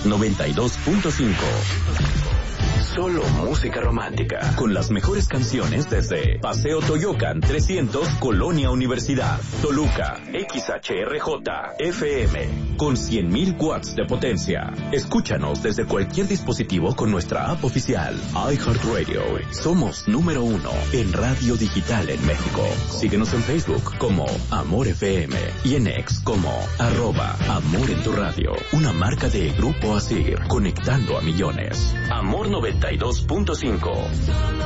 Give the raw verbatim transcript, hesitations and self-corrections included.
noventa y dos punto cinco. Solo música romántica, con las mejores canciones desde Paseo Toyocan trescientos, Colonia Universidad, Toluca, X H R J, F M, con cien mil watts de potencia. Escúchanos desde cualquier dispositivo con nuestra app oficial, iHeartRadio. Somos número uno en radio digital en México. Síguenos en Facebook como Amor F M y en X como arroba Amor en tu Radio. Una marca de Grupo Asir, conectando a millones. Amor noventa y dos punto cinco.